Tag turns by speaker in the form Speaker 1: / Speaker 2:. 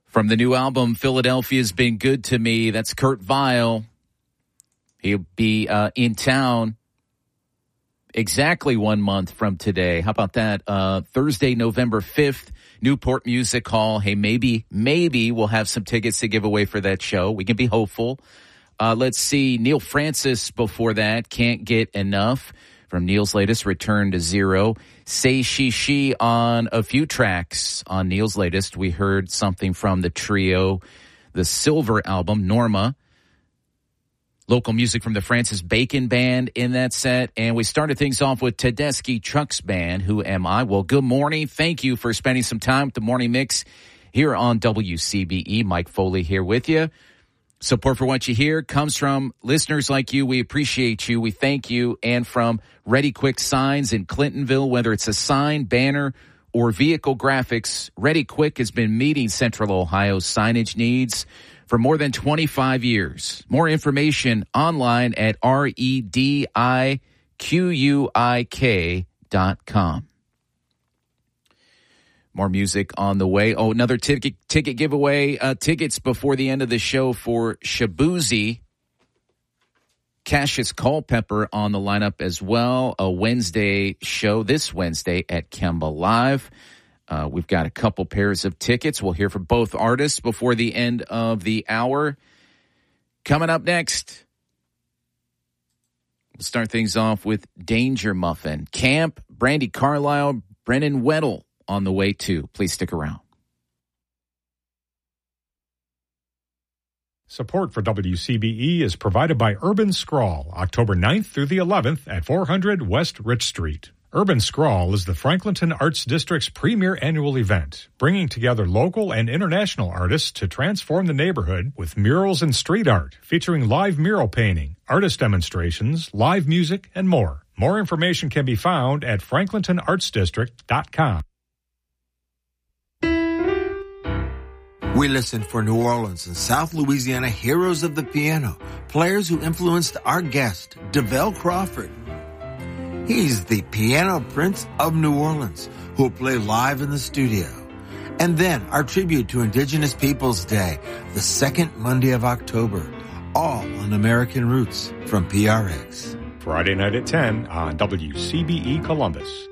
Speaker 1: From the new album, Philadelphia's Been Good to Me, that's Kurt Vile. He'll be in town exactly 1 month from today. How about that? Thursday, November 5th, Newport Music Hall. Hey, maybe we'll have some tickets to give away for that show. We can be hopeful. Let's see. Neil Francis before that, Can't Get Enough. From Neil's latest, Return to Zero. Say She on a few tracks on Neil's latest. We heard something from the trio, the Silver album, Norma. Local music from the Francis Bacon Band in that set. And we started things off with Tedeschi Trucks Band, Who Am I? Well, good morning. Thank you for spending some time with the Morning Mix here on WCBE. Mike Foley here with you. Support for what you hear comes from listeners like you. We appreciate you. We thank you. And from Ready Quick Signs in Clintonville, whether it's a sign, banner, or vehicle graphics, Ready Quick has been meeting Central Ohio's signage needs for more than 25 years. More information online at REDIQUIK.com. More music on the way. Oh, another ticket giveaway. Tickets before the end of the show for Shabuzi. Cassius Culpepper on the lineup as well. A Wednesday show this Wednesday at Kemba Live. We've got a couple pairs of tickets. We'll hear from both artists before the end of the hour. Coming up next, we'll start things off with Danger Muffin. Camp, Brandy Carlisle, Brennan Weddle on the way too. Please stick around.
Speaker 2: Support for WCBE is provided by Urban Scrawl, October 9th through the 11th at 400 West Rich Street. Urban Scrawl is the Franklinton Arts District's premier annual event, bringing together local and international artists to transform the neighborhood with murals and street art, featuring live mural painting, artist demonstrations, live music, and more. More information can be found at franklintonartsdistrict.com.
Speaker 3: We listen for New Orleans and South Louisiana heroes of the piano, players who influenced our guest, DeVell Crawford. He's the piano prince of New Orleans, who will play live in the studio. And then our tribute to Indigenous Peoples Day, the second Monday of October, all on American Roots from PRX.
Speaker 2: Friday night at 10 on WCBE Columbus.